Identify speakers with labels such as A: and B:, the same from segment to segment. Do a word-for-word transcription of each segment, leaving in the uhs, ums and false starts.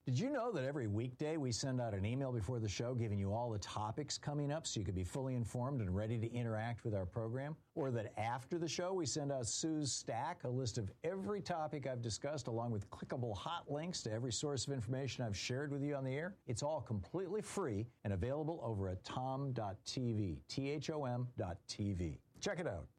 A: Did you know that every weekday we send out an email before the show giving you all the topics coming up so you can be fully informed and ready to interact with our program? Or that after the show we send out Sue's Stack, a list of every topic I've discussed along with clickable hot links to every source of information I've shared with you on the air? It's all completely free and available over at tom dot t v, T H O M dot T V. Check it out.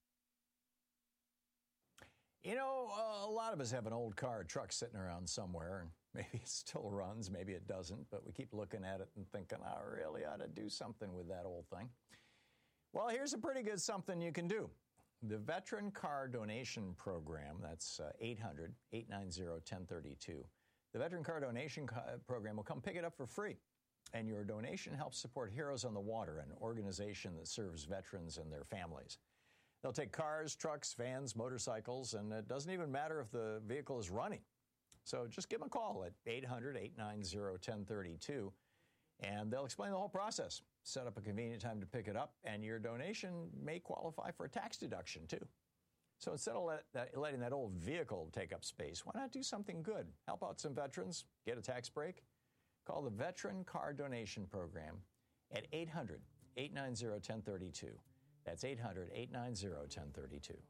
A: You know, uh, a lot of us have an old car or truck sitting around somewhere, and maybe it still runs, maybe it doesn't, but we keep looking at it and thinking, I really ought to do something with that old thing. Well, here's a pretty good something you can do. The Veteran Car Donation Program, that's uh, eight hundred, eight nine zero, one zero three two. The Veteran Car Donation Co- Program will come pick it up for free. And your donation helps support Heroes on the Water, an organization that serves veterans and their families. They'll take cars, trucks, vans, motorcycles, and it doesn't even matter if the vehicle is running. So just give them a call at eight hundred, eight nine zero, one zero three two, and they'll explain the whole process. Set up a convenient time to pick it up, and your donation may qualify for a tax deduction, too. So instead of let that, letting that old vehicle take up space, why not do something good? Help out some veterans, get a tax break. Call the Veteran Car Donation Program at eight hundred, eight nine zero, one zero three two. That's eight hundred, eight nine zero, one zero three two.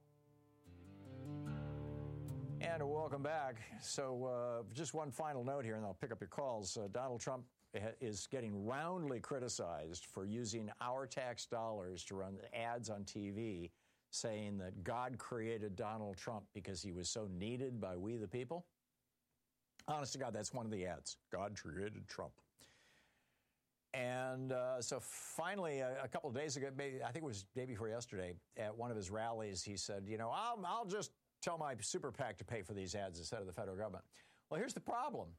A: And welcome back. So uh, just one final note here, and I'll pick up your calls. Uh, Donald Trump is getting roundly criticized for using our tax dollars to run ads on T V saying that God created Donald Trump because he was so needed by we the people. Honest to God, that's one of the ads. God created Trump. And uh, so finally, a, a couple of days ago, maybe, I think it was the day before yesterday, at one of his rallies, he said, you know, I'll, I'll just tell my super PAC to pay for these ads instead of the federal government. Well, here's the problem.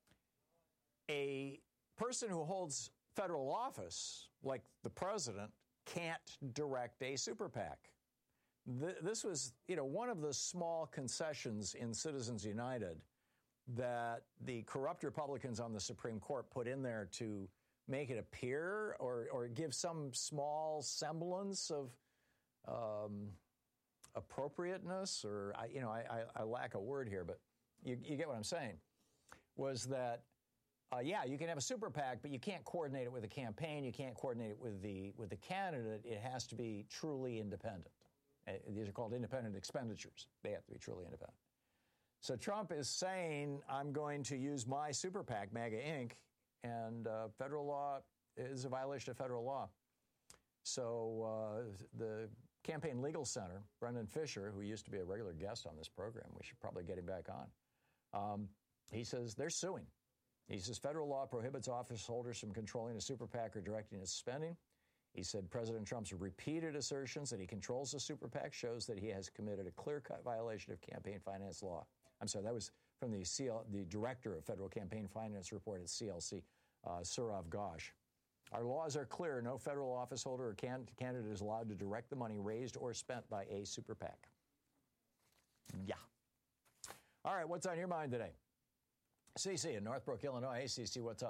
A: A person who holds federal office, like the president, can't direct a super PAC. Th- this was, you know, one of the small concessions in Citizens United that the corrupt Republicans on the Supreme Court put in there to make it appear or, or give some small semblance of um, appropriateness, or, I, you know, I, I, I lack a word here, but you, you get what I'm saying, was that, uh, yeah, you can have a super PAC, but you can't coordinate it with a campaign. You can't coordinate it with the with the candidate. It has to be truly independent. Uh, these are called independent expenditures. They have to be truly independent. So Trump is saying, I'm going to use my super PAC, MAGA Incorporated, and uh, federal law is a violation of federal law. So uh, the Campaign Legal Center, Brendan Fisher, who used to be a regular guest on this program, we should probably get him back on, um, he says they're suing. He says federal law prohibits office holders from controlling a super PAC or directing its spending. He said President Trump's repeated assertions that he controls the super PAC shows that he has committed a clear-cut violation of campaign finance law. I'm sorry, that was from the C L, the director of Federal Campaign Finance Report at C L C, uh, Sourav Ghosh. Our laws are clear. No federal office holder or can- candidate is allowed to direct the money raised or spent by a super PAC. Yeah. All right, what's on your mind today? C C in Northbrook, Illinois. Hey, C C, what's up?